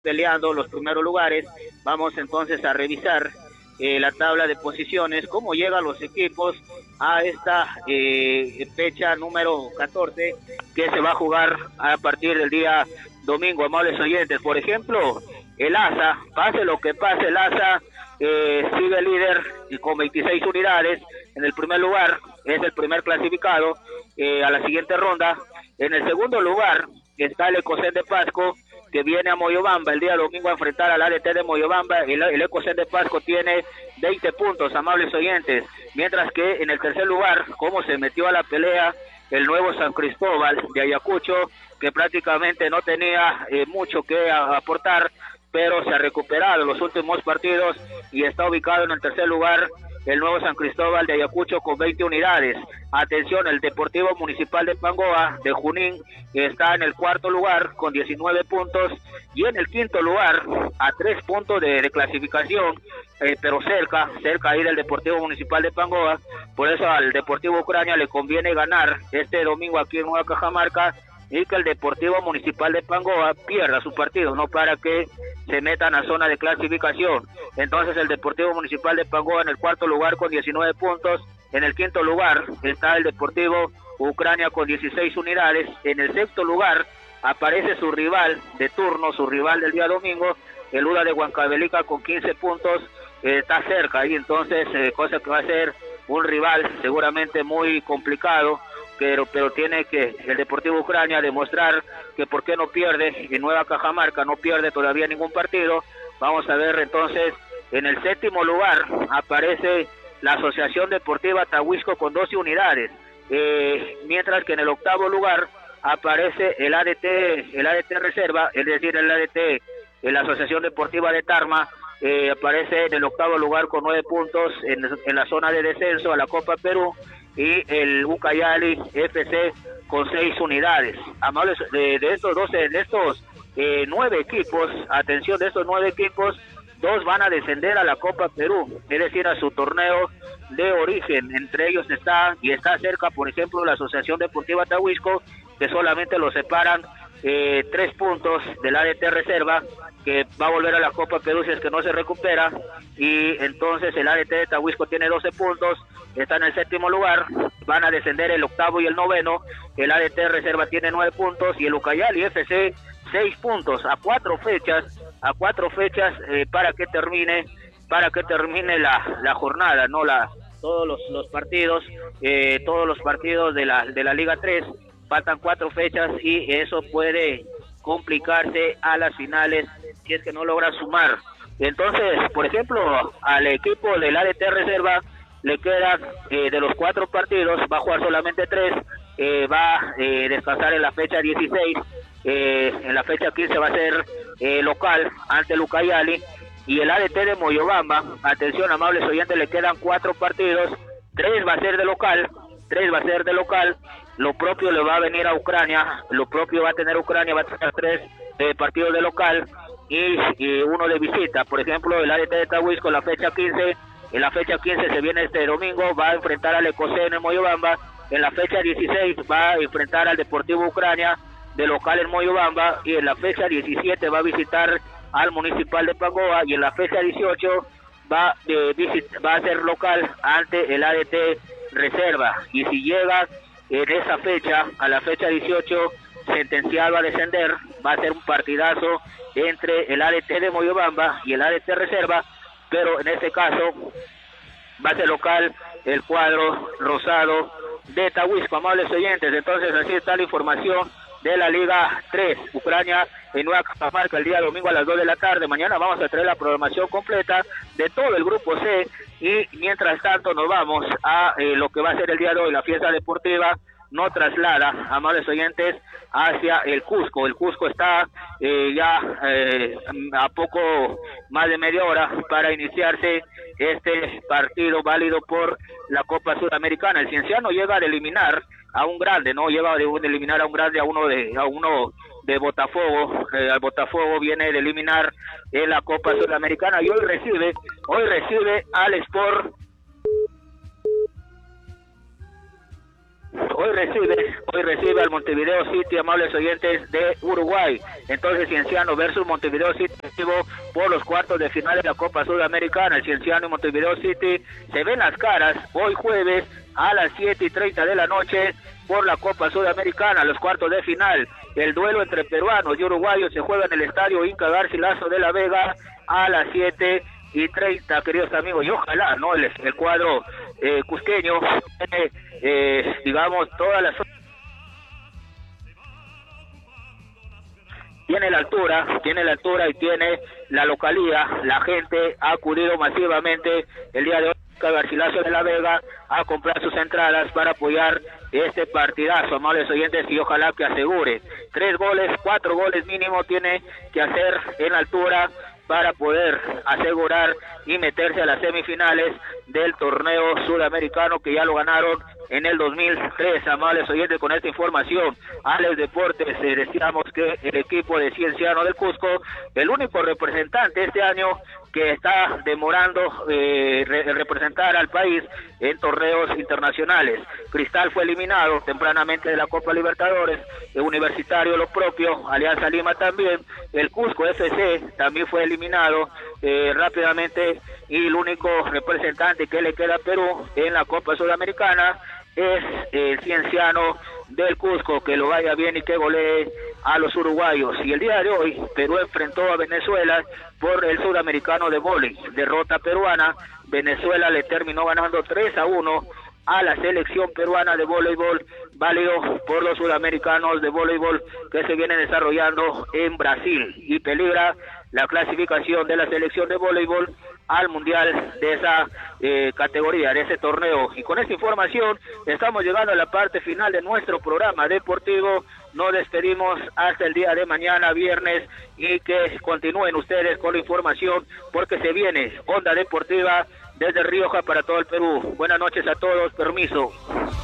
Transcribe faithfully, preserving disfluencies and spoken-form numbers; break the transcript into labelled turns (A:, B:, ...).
A: peleando los primeros lugares. Vamos entonces a revisar eh, la tabla de posiciones, cómo llegan los equipos a esta eh, fecha número catorce que se va a jugar a partir del día domingo, amables oyentes. Por ejemplo, el ASA, pase lo que pase, el ASA eh, sigue líder y con veintiséis unidades. En el primer lugar es el primer clasificado eh, a la siguiente ronda. En el segundo lugar está el Ecocen de Pasco, que viene a Moyobamba el día domingo a enfrentar al A D T de Moyobamba. El, el Ecocen de Pasco tiene veinte puntos, amables oyentes, mientras que en el tercer lugar, como se metió a la pelea el nuevo San Cristóbal de Ayacucho, que prácticamente no tenía eh, mucho que a, aportar, pero se ha recuperado en los últimos partidos y está ubicado en el tercer lugar el nuevo San Cristóbal de Ayacucho con veinte unidades. Atención, el Deportivo Municipal de Pangoa de Junín está en el cuarto lugar con diecinueve puntos, y en el quinto lugar a tres puntos de, de clasificación, eh, pero cerca, cerca ahí del Deportivo Municipal de Pangoa. Por eso al Deportivo Ucrania le conviene ganar este domingo aquí en Nueva Cajamarca, y que el Deportivo Municipal de Pangoa pierda su partido, no para que se metan a zona de clasificación. Entonces el Deportivo Municipal de Pangoa en el cuarto lugar con diecinueve puntos, en el quinto lugar está el Deportivo Ucrania con dieciséis unidades, en el sexto lugar aparece su rival de turno, su rival del día domingo, el U D A de Huancavelica con quince puntos, eh, está cerca ahí, entonces eh, cosa que va a ser un rival seguramente muy complicado, pero pero tiene que el Deportivo Ucrania demostrar que por qué no pierde en Nueva Cajamarca, no pierde todavía ningún partido. Vamos a ver entonces, en el séptimo lugar aparece la Asociación Deportiva Tahuisco con doce unidades, eh, mientras que en el octavo lugar aparece el A D T, el A D T Reserva, es decir, el A D T, la Asociación Deportiva de Tarma, eh, aparece en el octavo lugar con nueve puntos en, en la zona de descenso a la Copa Perú, y el Ucayali F C con seis unidades. Amables, de, de estos doce, de estos eh, nueve equipos, atención, de estos nueve equipos, dos van a descender a la Copa Perú, es decir, a su torneo de origen. Entre ellos está, y está cerca, por ejemplo, la Asociación Deportiva Tahuisco, que solamente lo separan eh, tres puntos del A D T Reserva, que va a volver a la Copa Perú si es que no se recupera, y entonces el A D T de Tahuisco tiene doce puntos, está en el séptimo lugar. Van a descender el octavo y el noveno, el A D T Reserva tiene nueve puntos, y el Ucayali F C seis puntos, a cuatro fechas, a cuatro fechas eh, para que termine, para que termine la, la jornada, no la todos los, los partidos, eh, todos los partidos de la de la Liga tres, faltan cuatro fechas, y eso puede complicarse a las finales si es que no logra sumar. Entonces, por ejemplo, al equipo del A D T Reserva le quedan eh, de los cuatro partidos, va a jugar solamente tres, eh, va a eh, descansar en la fecha dieciséis, eh, en la fecha quince va a ser eh, local ante el Ucayali, y el A D T de Moyobamba, atención amables oyentes, le quedan cuatro partidos, tres va a ser de local, tres va a ser de local, lo propio le va a venir a Ucrania, lo propio va a tener Ucrania, va a tener tres eh, partidos de local y, y uno de visita. Por ejemplo, el A D T de Tahuisco, la fecha quince, en la fecha quince se viene este domingo, va a enfrentar al Ecocen en Moyobamba, en la fecha dieciséis va a enfrentar al Deportivo Ucrania de local en Moyobamba, y en la fecha diecisiete va a visitar al Municipal de Pangoa, y en la fecha dieciocho va, de visit, va a ser local ante el A D T Reserva. Y si llega en esa fecha, a la fecha dieciocho, sentenciado a descender, va a ser un partidazo entre el A D T de Moyobamba y el A D T Reserva, pero en este caso va a ser local el cuadro rosado de Tahuisco, amables oyentes. Entonces así está la información de la Liga tres, Ucrania en Nueva Cajamarca el día domingo a las dos de la tarde. Mañana vamos a traer la programación completa de todo el grupo C, y mientras tanto nos vamos a eh, lo que va a ser el día de hoy, la fiesta deportiva no traslada, amables oyentes, hacia el Cusco. El Cusco está eh, ya eh, a poco más de media hora para iniciarse este partido válido por la Copa Sudamericana. El Cienciano llega a eliminar a un grande, no llega a eliminar a un grande, a uno de a uno de Botafogo, eh, al Botafogo viene de eliminar en la Copa Sudamericana, y hoy recibe, hoy recibe al Sport hoy recibe, hoy recibe al Montevideo City, amables oyentes, de Uruguay. Entonces Cienciano versus Montevideo City por los cuartos de final de la Copa Sudamericana. El Cienciano y Montevideo City se ven las caras hoy jueves a las siete y treinta de la noche por la Copa Sudamericana, los cuartos de final. El duelo entre peruanos y uruguayos se juega en el estadio Inca Garcilaso de la Vega a las siete y treinta, queridos amigos, y ojalá, ¿no? El, el cuadro eh, cusqueño tiene, eh, digamos, todas las... tiene la altura, tiene la altura y tiene la localía. La gente ha acudido masivamente el día de hoy a Garcilaso de la Vega a comprar sus entradas para apoyar este partidazo, amables oyentes, y ojalá que asegure tres goles, cuatro goles mínimo tiene que hacer en altura para poder asegurar y meterse a las semifinales del torneo sudamericano que ya lo ganaron en el dos mil tres, amables oyentes. Con esta información, Alex Deportes, eh, decíamos que el equipo de Cienciano del Cusco, el único representante este año que está demorando eh, re representar al país en torneos internacionales. Cristal fue eliminado tempranamente de la Copa Libertadores, el Universitario lo propio, Alianza Lima también, el Cusco F C también fue eliminado eh, rápidamente, y el único representante que le queda a Perú en la Copa Sudamericana es el Cienciano del Cusco. Que lo vaya bien y que golee a los uruguayos. Y el día de hoy Perú enfrentó a Venezuela por el sudamericano de vóley, derrota peruana. Venezuela le terminó ganando tres a uno a la selección peruana de voleibol, válido por los sudamericanos de voleibol que se vienen desarrollando en Brasil, y peligra la clasificación de la selección de voleibol al mundial de esa eh, categoría, de ese torneo. Y con esta información estamos llegando a la parte final de nuestro programa deportivo. Nos despedimos hasta el día de mañana, viernes, y que continúen ustedes con la información, porque se viene Onda Deportiva desde Rioja para todo el Perú. Buenas noches a todos, permiso.